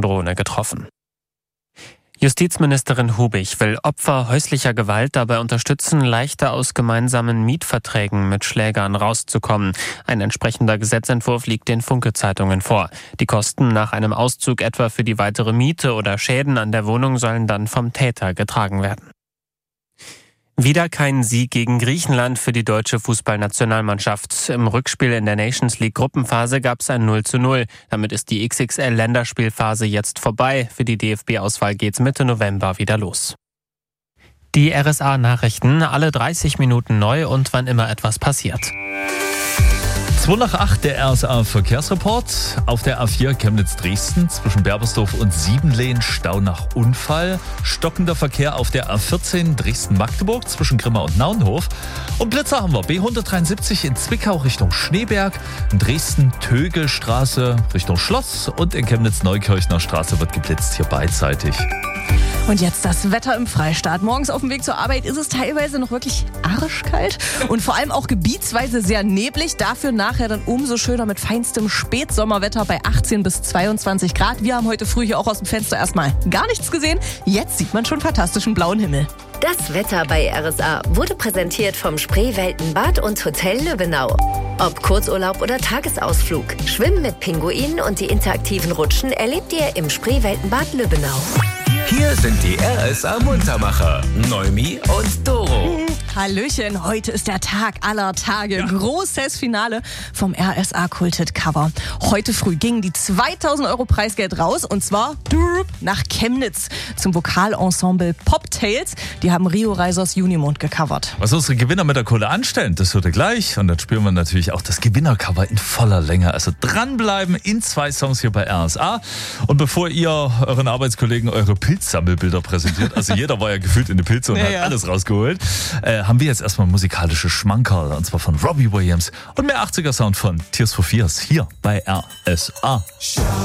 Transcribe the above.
Drohne getroffen. Justizministerin Hubig will Opfer häuslicher Gewalt dabei unterstützen, leichter aus gemeinsamen Mietverträgen mit Schlägern rauszukommen. Ein entsprechender Gesetzentwurf liegt den Funke-Zeitungen vor. Die Kosten nach einem Auszug etwa für die weitere Miete oder Schäden an der Wohnung sollen dann vom Täter getragen werden. Wieder kein Sieg gegen Griechenland für die deutsche Fußballnationalmannschaft. Im Rückspiel in der Nations League Gruppenphase gab es ein 0:0. Damit ist die XXL-Länderspielphase jetzt vorbei. Für die DFB-Auswahl geht's Mitte November wieder los. Die RSA-Nachrichten, alle 30 Minuten neu und wann immer etwas passiert. 7:55 der RSA-Verkehrsreport. Auf der A4 Chemnitz-Dresden zwischen Berbersdorf und Siebenlehn Stau nach Unfall. Stockender Verkehr auf der A14 Dresden-Magdeburg zwischen Grimma und Naunhof. Und Blitzer haben wir B173 in Zwickau Richtung Schneeberg. In Dresden Tögelstraße Richtung Schloss. Und in Chemnitz-Neukirchner Straße wird geblitzt, hier beidseitig. Und jetzt das Wetter im Freistaat. Morgens auf dem Weg zur Arbeit ist es teilweise noch wirklich arschkalt und vor allem auch gebietsweise sehr neblig. Dafür nachher dann umso schöner mit feinstem Spätsommerwetter bei 18 bis 22 Grad. Wir haben heute früh hier auch aus dem Fenster erstmal gar nichts gesehen. Jetzt sieht man schon fantastischen blauen Himmel. Das Wetter bei RSA wurde präsentiert vom Spreeweltenbad und Hotel Lübbenau. Ob Kurzurlaub oder Tagesausflug, Schwimmen mit Pinguinen und die interaktiven Rutschen erlebt ihr im Spreeweltenbad Lübbenau. Hier sind die RSA-Muntermacher, Noemi und Doro. Hallöchen, heute ist der Tag aller Tage. Ja. Großes Finale vom RSA Kultet Cover. Heute früh gingen die 2.000 € Preisgeld raus und zwar nach Chemnitz zum Vokalensemble Poptails. Die haben Rio Reisers Junimond gecovert. Was unsere Gewinner mit der Kohle anstellen, das hört ihr gleich. Und dann spüren wir natürlich auch das Gewinnercover in voller Länge. Also dranbleiben in 2 Songs hier bei RSA. Und bevor ihr euren Arbeitskollegen eure Pilzsammelbilder präsentiert, also jeder war ja gefühlt in die Pilze und hat alles rausgeholt, haben wir jetzt erstmal musikalische Schmankerl, und zwar von Robbie Williams und mehr 80er Sound von Tears for Fears hier bei RSA.